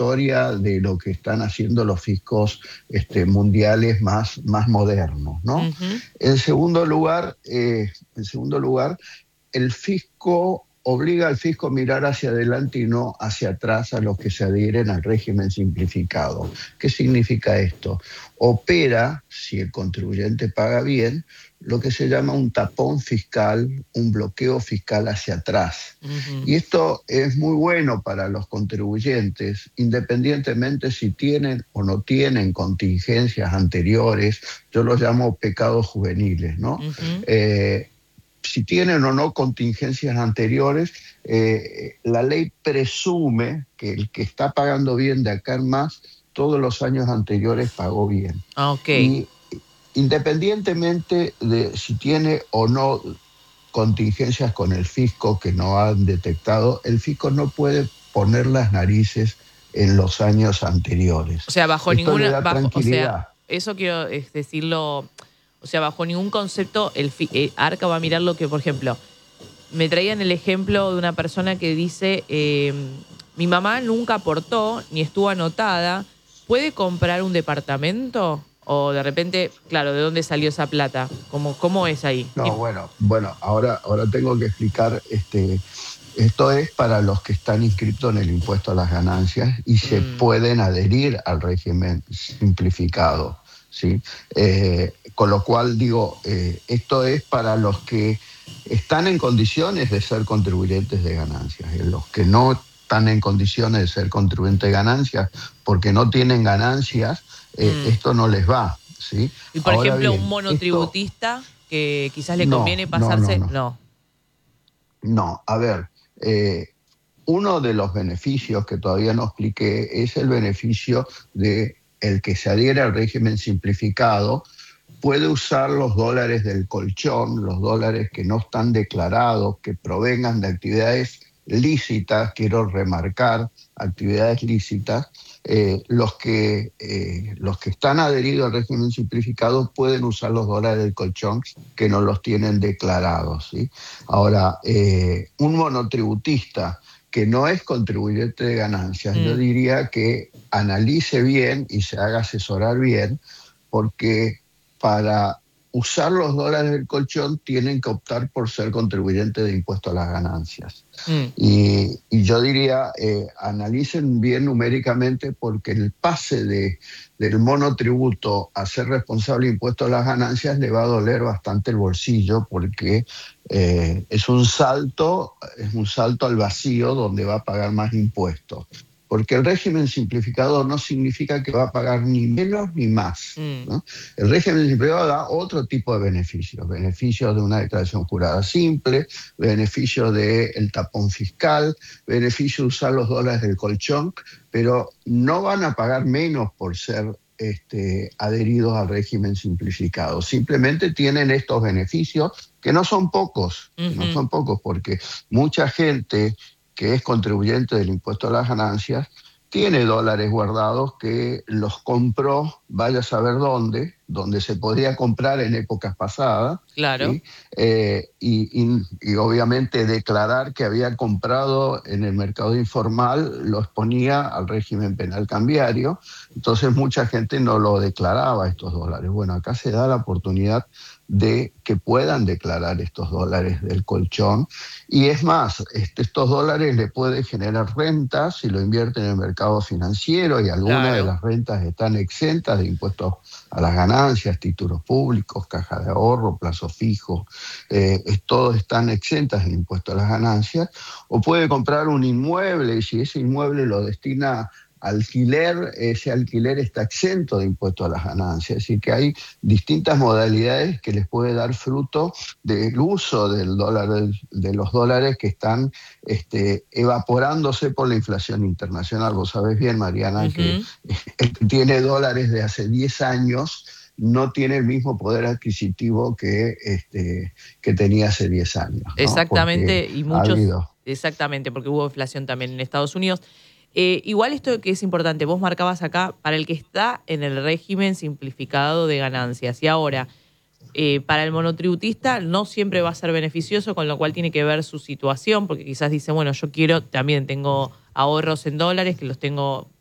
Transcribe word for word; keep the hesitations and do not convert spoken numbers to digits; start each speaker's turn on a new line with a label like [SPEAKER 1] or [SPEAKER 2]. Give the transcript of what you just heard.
[SPEAKER 1] historia de lo que están haciendo los fiscos este, mundiales más, más modernos, ¿no?
[SPEAKER 2] Uh-huh.
[SPEAKER 1] En segundo lugar, eh, en segundo lugar, el fisco obliga al fisco a mirar hacia adelante y no hacia atrás a los que se adhieren al régimen simplificado. ¿Qué significa esto? Opera, si el contribuyente paga bien, lo que se llama un tapón fiscal, un bloqueo fiscal hacia atrás. Uh-huh. Y esto es muy bueno para los contribuyentes, independientemente si tienen o no tienen contingencias anteriores. Yo los llamo pecados juveniles, ¿no? Uh-huh. Eh, si tienen o no contingencias anteriores, eh, la ley presume que el que está pagando bien de acá en más, todos los años anteriores pagó bien.
[SPEAKER 2] Okay.
[SPEAKER 1] Y independientemente de si tiene o no contingencias con el fisco que no han detectado, el fisco no puede poner las narices en los años anteriores.
[SPEAKER 2] O sea, bajo
[SPEAKER 1] Esto
[SPEAKER 2] ninguna...
[SPEAKER 1] le da
[SPEAKER 2] bajo,
[SPEAKER 1] tranquilidad.
[SPEAKER 2] O sea, eso quiero es decirlo... O sea, bajo ningún concepto, el, el Arca va a mirar lo que, por ejemplo, me traían el ejemplo de una persona que dice, eh, mi mamá nunca aportó ni estuvo anotada, ¿puede comprar un departamento? O de repente, claro, ¿de dónde salió esa plata? ¿Cómo, cómo es ahí?
[SPEAKER 1] No, bueno, bueno, ahora, ahora tengo que explicar, este, esto es para los que están inscritos en el impuesto a las ganancias y se mm. pueden adherir al régimen simplificado. ¿Sí? Eh, con lo cual digo, eh, esto es para los que están en condiciones de ser contribuyentes de ganancias. Y los que no están en condiciones de ser contribuyentes de ganancias porque no tienen ganancias, eh, mm. esto no les va. ¿Sí?
[SPEAKER 2] Y por
[SPEAKER 1] Ahora
[SPEAKER 2] ejemplo,
[SPEAKER 1] bien,
[SPEAKER 2] un monotributista
[SPEAKER 1] esto,
[SPEAKER 2] que quizás le
[SPEAKER 1] no,
[SPEAKER 2] conviene pasarse...
[SPEAKER 1] No, no, no. no. no a ver, eh, uno de los beneficios que todavía no expliqué es el beneficio de el que se adhiere al régimen simplificado puede usar los dólares del colchón, los dólares que no están declarados, que provengan de actividades lícitas, quiero remarcar, actividades lícitas. Eh, los, que, eh, los que están adheridos al régimen simplificado pueden usar los dólares del colchón que no los tienen declarados, ¿sí? Ahora, eh, un monotributista que no es contribuyente de ganancias, mm. yo diría que analice bien y se haga asesorar bien, porque para usar los dólares del colchón tienen que optar por ser contribuyente de impuesto a las ganancias. Mm. Y, y yo diría, eh, analicen bien numéricamente, porque el pase de, del monotributo a ser responsable de impuesto a las ganancias le va a doler bastante el bolsillo, porque eh, es un salto, es un salto al vacío donde va a pagar más impuestos. Porque el régimen simplificado no significa que va a pagar ni menos ni más, ¿no? El régimen simplificado da otro tipo de beneficios, beneficios de una declaración jurada simple, beneficios del tapón fiscal, beneficio de usar los dólares del colchón, pero no van a pagar menos por ser este, adheridos al régimen simplificado. Simplemente tienen estos beneficios, que no son pocos, uh-huh. que no son pocos, porque mucha gente que es contribuyente del impuesto a las ganancias, tiene dólares guardados que los compró, vaya a saber dónde, donde se podía comprar en épocas pasadas.
[SPEAKER 2] Claro.
[SPEAKER 1] ¿Sí? Eh, y, y, y obviamente declarar que había comprado en el mercado informal lo exponía al régimen penal cambiario. Entonces mucha gente no lo declaraba, estos dólares. Bueno, acá se da la oportunidad de que puedan declarar estos dólares del colchón. Y es más, este, estos dólares le puede generar rentas si lo invierten en el mercado financiero, y algunas
[SPEAKER 2] Claro.
[SPEAKER 1] de las rentas están exentas de impuestos a las ganancias, títulos públicos, caja de ahorro, plazo fijo, eh, todos están exentas de impuesto a las ganancias. O puede comprar un inmueble, y si ese inmueble lo destina alquiler, ese alquiler está exento de impuesto a las ganancias. Así que hay distintas modalidades que les puede dar fruto del uso del dólar, del, de los dólares que están este, evaporándose por la inflación internacional. Vos sabés bien, Mariana, uh-huh. que el que tiene dólares de hace diez años no tiene el mismo poder adquisitivo que, este, que tenía hace diez años, ¿no?
[SPEAKER 2] Exactamente,
[SPEAKER 1] porque
[SPEAKER 2] y muchos...
[SPEAKER 1] habido...
[SPEAKER 2] Exactamente, porque hubo inflación también en Estados Unidos. Eh, igual esto que es importante, vos marcabas acá, para el que está en el régimen simplificado de ganancias. Y ahora, eh, para el monotributista no siempre va a ser beneficioso, con lo cual tiene que ver su situación, porque quizás dice, bueno, yo quiero, también tengo ahorros en dólares, que los tengo